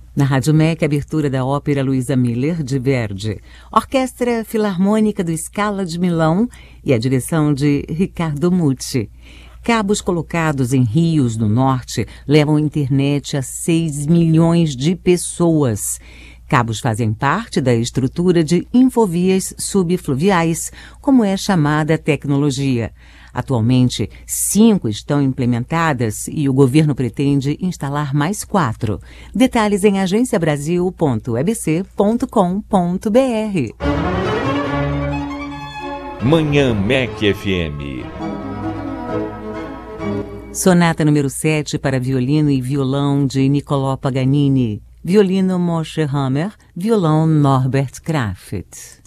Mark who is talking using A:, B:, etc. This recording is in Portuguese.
A: Na Rádio MEC, abertura da ópera Luisa Miller, de Verdi. Orquestra Filarmônica do Scala de Milão e a direção de Riccardo Muti. Cabos colocados em rios no norte levam a internet a 6 milhões de pessoas. Cabos fazem parte da estrutura de infovias subfluviais, como é chamada a tecnologia. Atualmente, 5 estão implementadas e o governo pretende instalar mais 4. Detalhes em agenciabrasil.ebc.com.br.
B: Manhã MEC FM.
A: Sonata número 7 para violino e violão de Niccolò Paganini. Violino Moshe Hammer, violão Norbert Kraft.